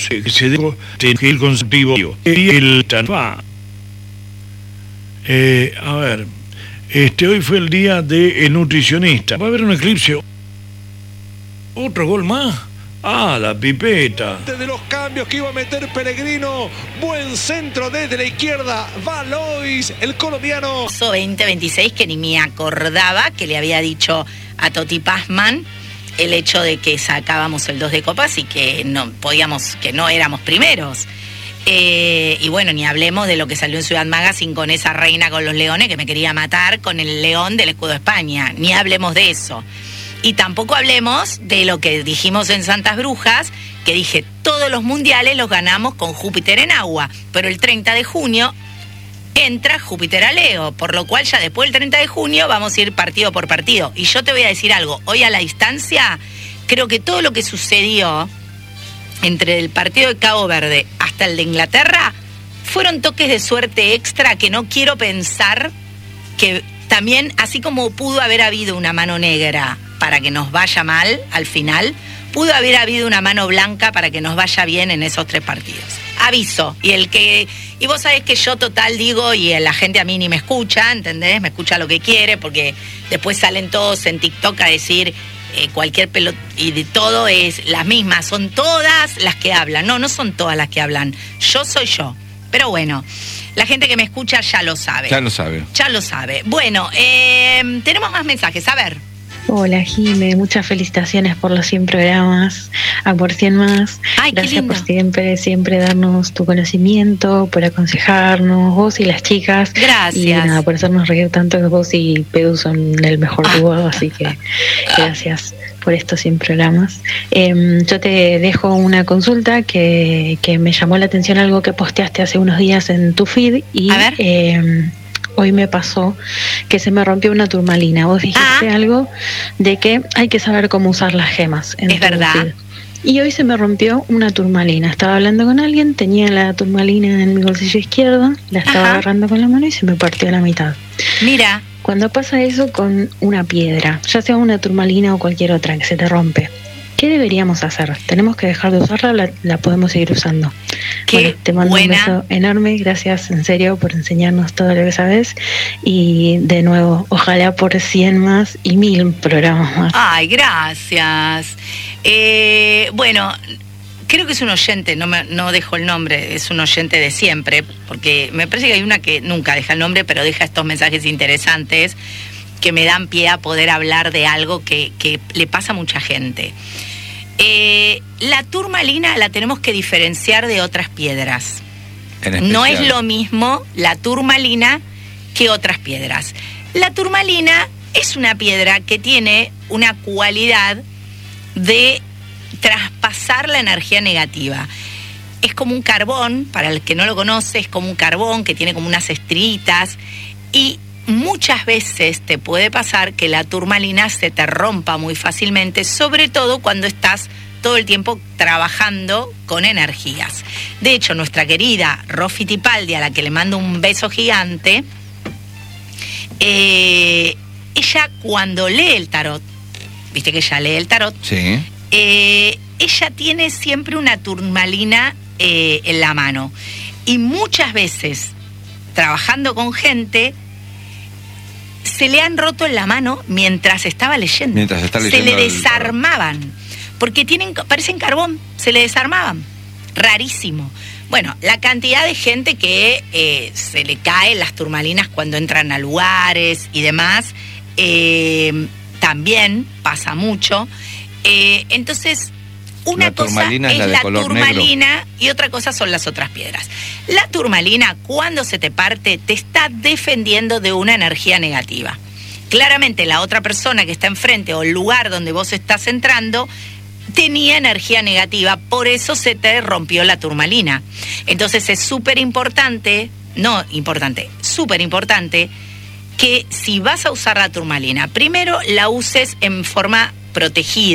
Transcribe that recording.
sé que se dejó el conceptivo el tanfa. A ver, hoy fue el día del nutricionista. Va a haber un eclipse. Otro gol más. Ah, la pipeta. De los cambios que iba a meter Pellegrino. Buen centro desde la izquierda. Va Lois, el colombiano. 2026 que ni me acordaba que le había dicho a Toti Pazman el hecho de que sacábamos el 2 de copas y que no podíamos, que no éramos primeros. Y bueno, ni hablemos de lo que salió en Ciudad Magazine con esa reina con los leones que me quería matar con el león del escudo de España. Ni hablemos de eso. Y tampoco hablemos de lo que dijimos en Santas Brujas, que dije, todos los mundiales los ganamos con Júpiter en agua, pero el 30 de junio entra Júpiter a Leo, por lo cual ya después del 30 de junio vamos a ir partido por partido. Y yo te voy a decir algo, hoy a la distancia, creo que todo lo que sucedió entre el partido de Cabo Verde hasta el de Inglaterra, fueron toques de suerte extra que no quiero pensar que también, así como pudo haber habido una mano negra para que nos vaya mal al final, pudo haber habido una mano blanca para que nos vaya bien en esos 3 partidos. Aviso. Y vos sabés que yo total digo, y la gente a mí ni me escucha, ¿entendés? Me escucha lo que quiere, porque después salen todos en TikTok a decir cualquier pelota, y de todo es las mismas, son todas las que hablan. No son todas las que hablan. Yo soy yo. Pero bueno, la gente que me escucha ya lo sabe. Ya lo sabe. Bueno, tenemos más mensajes. A ver. Hola, Jime, muchas felicitaciones por los 100 programas, por 100 más. Ay, gracias por siempre darnos tu conocimiento, por aconsejarnos, vos y las chicas. Gracias. Y nada, por hacernos reír tanto, que vos y Pedro son el mejor dúo, así que gracias por estos 100 programas. Yo te dejo una consulta que me llamó la atención, algo que posteaste hace unos días en tu feed y... A ver. Hoy me pasó que se me rompió una turmalina. Vos dijiste algo de que hay que saber cómo usar las gemas. Es verdad. Feed. Y hoy se me rompió una turmalina. Estaba hablando con alguien, tenía la turmalina en mi bolsillo izquierdo, la estaba agarrando con la mano y se me partió a la mitad. Mira. Cuando pasa eso con una piedra, ya sea una turmalina o cualquier otra que se te rompe, ¿qué deberíamos hacer? ¿Tenemos que dejar de usarla o la podemos seguir usando? Bueno, te mando un beso enorme, gracias en serio por enseñarnos todo lo que sabes y de nuevo, ojalá por 100 más y 1000 programas más. Ay, gracias. Bueno, creo que es un oyente, no dejo el nombre, es un oyente de siempre, porque me parece que hay una que nunca deja el nombre, pero deja estos mensajes interesantes que me dan pie a poder hablar de algo que le pasa a mucha gente. La turmalina la tenemos que diferenciar de otras piedras. No es lo mismo la turmalina que otras piedras. La turmalina es una piedra que tiene una cualidad de traspasar la energía negativa. Es como un carbón, para el que no lo conoce, es como un carbón que tiene como unas estritas y muchas veces te puede pasar que la turmalina se te rompa muy fácilmente, sobre todo cuando estás todo el tiempo trabajando con energías. De hecho, nuestra querida Rofi Tipaldi, a la que le mando un beso gigante, ella cuando lee el tarot, viste que ella lee el tarot, sí. Ella tiene siempre una turmalina en la mano. Y muchas veces, trabajando con gente, se le han roto en la mano mientras estaba leyendo. Mientras está leyendo. Se le desarmaban. Porque parecen carbón, se le desarmaban. Rarísimo. Bueno, la cantidad de gente que se le caen las turmalinas cuando entran a lugares y demás, también pasa mucho. Entonces, una cosa es la turmalina negro. Y otra cosa son las otras piedras. La turmalina, cuando se te parte, te está defendiendo de una energía negativa. Claramente la otra persona que está enfrente o el lugar donde vos estás entrando tenía energía negativa, por eso se te rompió la turmalina. Entonces es súper importante que si vas a usar la turmalina, primero la uses en forma protegida.